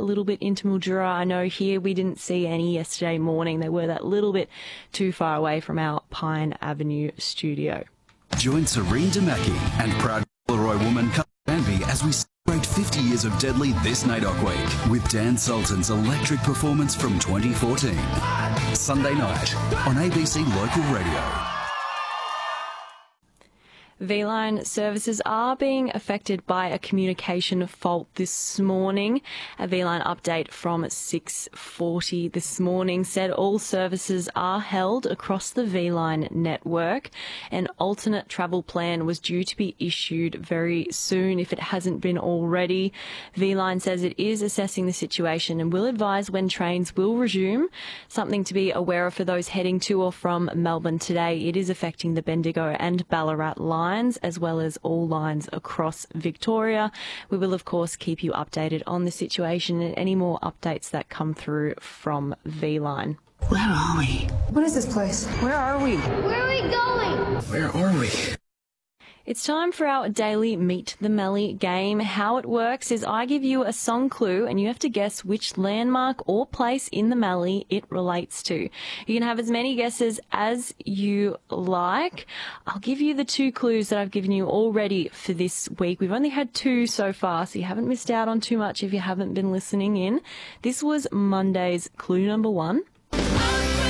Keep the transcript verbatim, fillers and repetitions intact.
a little bit into Mildura. I know here we didn't see any yesterday morning. They were that little bit too far away from our Pine Avenue studio. Join Serene Damaki and proud Roy woman Canby as we celebrate fifty years of Deadly this N A I D O C week with Dan Sultan's electric performance from twenty fourteen. Sunday night on A B C Local Radio. V-Line services are being affected by a communication fault this morning. A V-Line update from six forty this morning said all services are held across the V-Line network. An alternate travel plan was due to be issued very soon if it hasn't been already. V-Line says it is assessing the situation and will advise when trains will resume. Something to be aware of for those heading to or from Melbourne today. It is affecting the Bendigo and Ballarat line, as well as all lines across Victoria. We will, of course, keep you updated on the situation and any more updates that come through from V-Line. Where are we? What is this place? Where are we? Where are we going? Where are we? It's time for our daily Meet the Melly game. How it works is I give you a song clue and you have to guess which landmark or place in the Mallee it relates to. You can have as many guesses as you like. I'll give you the two clues that I've given you already for this week. We've only had two so far, so you haven't missed out on too much if you haven't been listening in. This was Monday's clue number one.